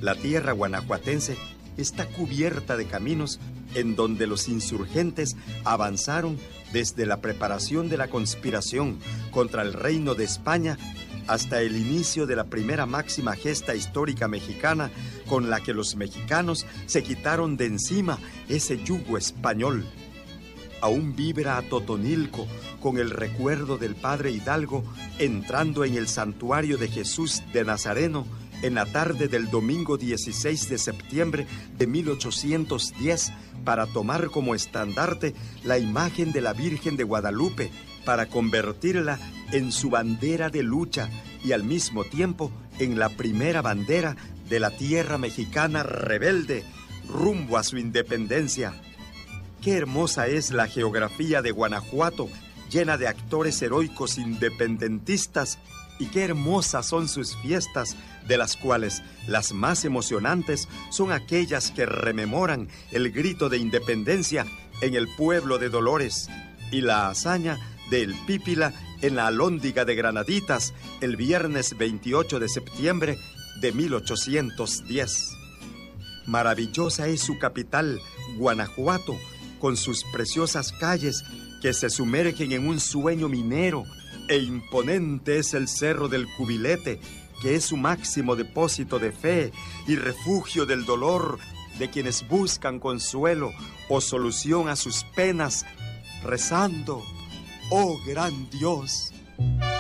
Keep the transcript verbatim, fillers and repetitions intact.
La tierra guanajuatense está cubierta de caminos en donde los insurgentes avanzaron desde la preparación de la conspiración contra el Reino de España hasta el inicio de la primera máxima gesta histórica mexicana con la que los mexicanos se quitaron de encima ese yugo español. Aún vibra a Totonilco con el recuerdo del padre Hidalgo entrando en el santuario de Jesús de Nazareno en la tarde del domingo dieciséis de septiembre de mil ochocientos diez para tomar como estandarte la imagen de la Virgen de Guadalupe, para convertirla en su bandera de lucha y al mismo tiempo en la primera bandera de la tierra mexicana rebelde rumbo a su independencia. Qué hermosa es la geografía de Guanajuato, llena de actores heroicos independentistas, y qué hermosas son sus fiestas, de las cuales las más emocionantes son aquellas que rememoran el grito de independencia en el pueblo de Dolores y la hazaña del Pípila en la Alhóndiga de Granaditas el viernes veintiocho de septiembre de mil ochocientos diez. Maravillosa es su capital, Guanajuato, con sus preciosas calles que se sumergen en un sueño minero, e imponente es el Cerro del Cubilete, que es su máximo depósito de fe y refugio del dolor de quienes buscan consuelo o solución a sus penas, rezando: ¡Oh gran Dios!